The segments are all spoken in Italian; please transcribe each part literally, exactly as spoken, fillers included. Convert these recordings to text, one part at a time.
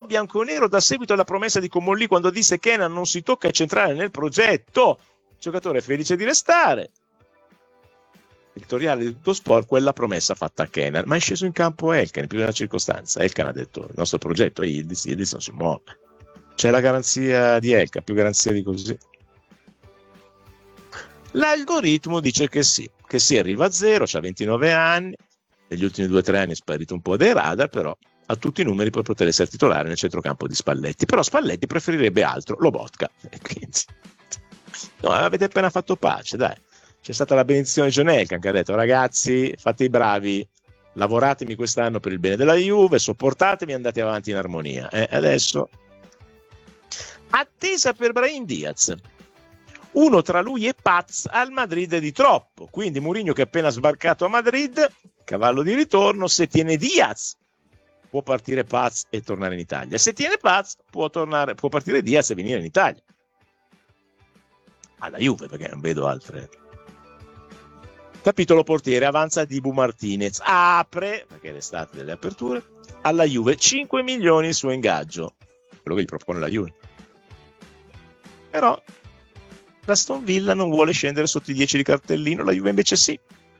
bianconero dà seguito alla promessa di Comolli quando disse che Kenan non si tocca centrale nel progetto. Il giocatore è felice di restare. Vittoriale di tutto sport, quella promessa fatta a Kenan, ma è sceso in campo Elkan in più di una circostanza. Elkan ha detto il nostro progetto è Yildiz, Yildiz non si muove, c'è la garanzia di Elkan, più garanzia di così. L'algoritmo dice che sì, che sì, arriva a zero, c'ha ventinove anni, negli ultimi due o tre anni è sparito un po' dai radar, però ha tutti i numeri per poter essere titolare nel centrocampo di Spalletti, però Spalletti preferirebbe altro, Lobotka, e quindi no, avete appena fatto pace, dai. C'è stata la benedizione di John Elkann che ha detto ragazzi fate i bravi, lavoratemi quest'anno per il bene della Juve, sopportatemi e andate avanti in armonia. Eh, adesso attesa per Brahim Diaz, uno tra lui e Paz al Madrid è di troppo, quindi Mourinho che è appena sbarcato a Madrid, cavallo di ritorno, se tiene Diaz può partire Paz e tornare in Italia, se tiene Paz può, tornare, può partire Diaz e venire in Italia alla Juve, perché non vedo altre. Capitolo portiere, avanza Dibu Martinez, apre, perché è l'estate delle aperture, alla Juve cinque milioni il suo ingaggio, quello che gli propone la Juve. Però l'Aston Villa non vuole scendere sotto i dieci di cartellino, la Juve invece sì.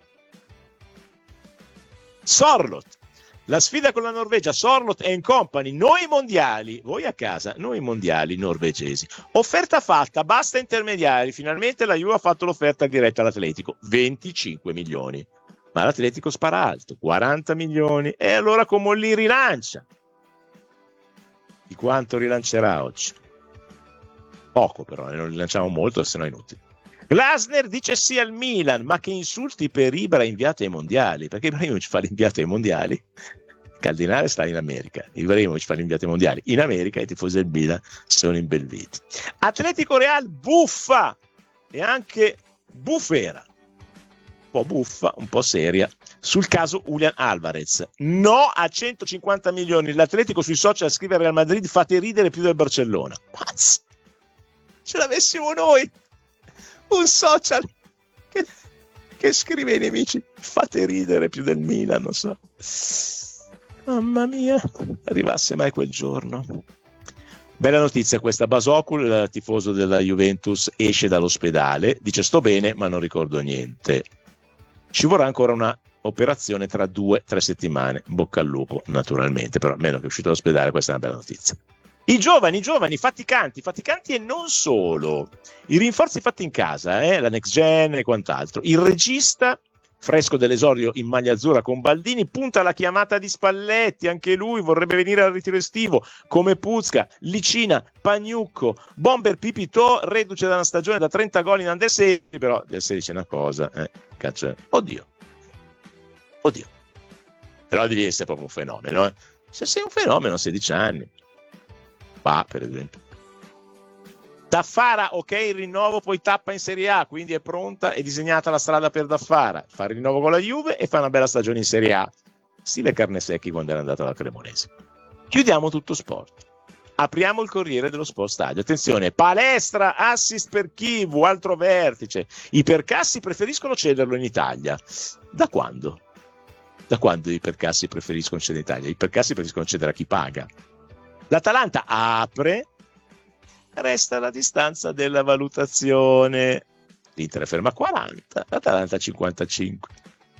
Sorloth, la sfida con la Norvegia, Sorloth e company, noi mondiali, voi a casa, noi mondiali norvegesi. Offerta fatta, basta intermediari, finalmente la Juve ha fatto l'offerta diretta all'Atletico, venticinque milioni. Ma l'Atletico spara alto, quaranta milioni, e allora Comolli rilancia. Di quanto rilancerà oggi? Poco però, non rilanciamo molto, se no è inutile. Glasner dice sì al Milan, ma che insulti per Ibra inviato ai mondiali, perché Ibrahimovic fa l'inviato ai mondiali, Caldinale sta in America, Ibrahimovic fa l'inviato ai mondiali in America, i tifosi del Milan sono imbelliti. Atletico Real buffa e anche bufera, un po' buffa, un po' seria, sul caso Julian Alvarez. No a centocinquanta milioni, l'Atletico sui social scrive al Real Madrid fate ridere più del Barcellona. Pazz! Ce l'avessimo noi un social che, che scrive ai nemici fate ridere più del Milan, non so, mamma mia, arrivasse mai quel giorno. Bella notizia questa, Basokul, il tifoso della Juventus, esce dall'ospedale, dice sto bene ma non ricordo niente, ci vorrà ancora una operazione tra due o tre settimane, bocca al lupo naturalmente, però almeno che è uscito dall'ospedale, questa è una bella notizia. I giovani, i giovani, faticanti, faticanti e non solo. I rinforzi fatti in casa, eh, la next gen e quant'altro. Il regista, fresco dell'esordio in maglia azzurra con Baldini, punta alla chiamata di Spalletti, anche lui vorrebbe venire al ritiro estivo, come Puzka, Licina, Pagnucco, Bomber Pipitò, reduce da una stagione da trenta gol in under sedici, però del sedici è una cosa, eh, cazzo, oddio, oddio. Però devi essere proprio un fenomeno, eh. Se sei un fenomeno a sedici anni, va, per esempio. Daffara, ok, il rinnovo, poi tappa in Serie A, quindi è pronta e disegnata la strada per Daffara. Fa il rinnovo con la Juve e fa una bella stagione in Serie A. Stile Carnesecchi quando era andato alla Cremonese. Chiudiamo tutto sport. Apriamo il Corriere dello Sport Stadio. Attenzione, palestra, assist per Chivu, altro vertice. I percassi preferiscono cederlo in Italia. Da quando? Da quando i percassi preferiscono cedere in Italia? I percassi preferiscono cedere a chi paga. L'Atalanta apre, resta la distanza della valutazione. L'Inter è ferma a quaranta, l'Atalanta a cinquantacinque.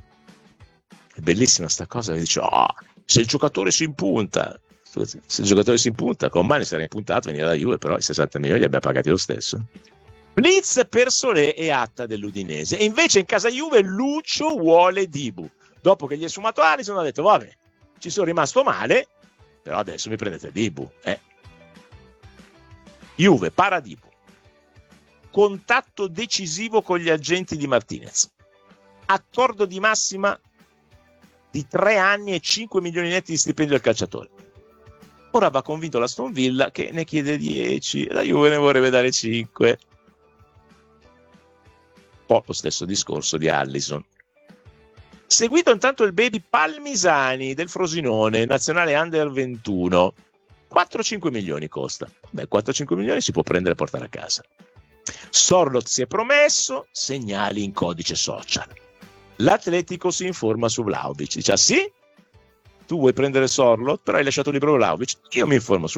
È bellissima sta cosa, mi dice, oh, se il giocatore si impunta, se il giocatore si impunta, con Mani sarà impuntato, venire da Juve, però i sessanta milioni li abbiamo pagati lo stesso. Blitz per Solé e Atta dell'Udinese, e invece in casa Juve Lucio vuole Dibu. Dopo che gli è sfumato Alisson ha detto, vabbè, ci sono rimasto male, però adesso mi prendete Dibu, eh. Juve, para Dibu. Contatto decisivo con gli agenti di Martinez. Accordo di massima di tre anni e cinque milioni netti di stipendio al calciatore. Ora va convinto l'Aston Villa che ne chiede dieci, la Juve ne vorrebbe dare cinque. Un po' lo stesso discorso di Alisson. Seguito intanto il baby Palmisani del Frosinone, nazionale under ventuno, quattro cinque milioni costa. Beh, quattro cinque milioni si può prendere e portare a casa. Sorloth si è promesso, segnali in codice social. L'Atletico si informa su Vlahovic, dice ah sì? Tu vuoi prendere Sorloth, però hai lasciato libero Vlahovic? Io mi informo su